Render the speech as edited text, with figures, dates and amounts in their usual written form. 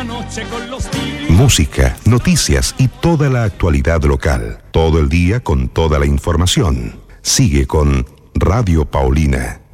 Música, noticias y toda la actualidad local. Todo el día con toda la información. Sigue con Radio Paulina.